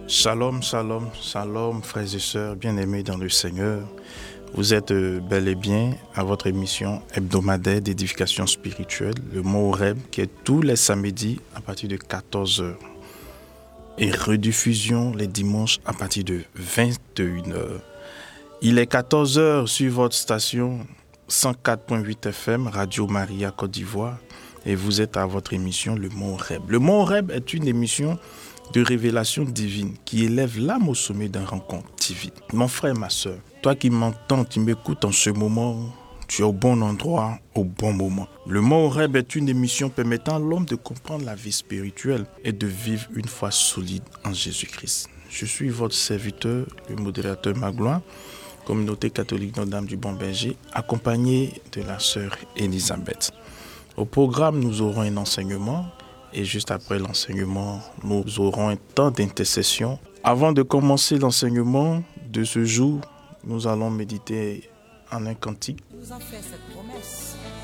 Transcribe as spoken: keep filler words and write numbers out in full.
Shalom, shalom, shalom, frères et sœurs bien-aimés dans le Seigneur. Vous êtes bel et bien à votre émission hebdomadaire d'édification spirituelle, le mot Horeb, qui est tous les samedis à partir de quatorze heures. Et rediffusion les dimanches à partir de vingt et une heures. Il est quatorze heures sur votre station cent quatre point huit F M, Radio Maria Côte d'Ivoire, et vous êtes à votre émission Le Mont Horeb. Le Mont Horeb est une émission de révélation divine qui élève l'âme au sommet d'une rencontre divine. Mon frère, ma soeur, toi qui m'entends, qui m'écoutes en ce moment, tu es au bon endroit, au bon moment. Le Mont Horeb est une émission permettant à l'homme de comprendre la vie spirituelle et de vivre une foi solide en Jésus-Christ. Je suis votre serviteur, le modérateur Magloire, communauté catholique Notre-Dame du Bon Berger, accompagné de la sœur Elisabeth. Au programme, nous aurons un enseignement et juste après l'enseignement, nous aurons un temps d'intercession. Avant de commencer l'enseignement de ce jour, nous allons méditer en un cantique. Il nous a fait cette promesse.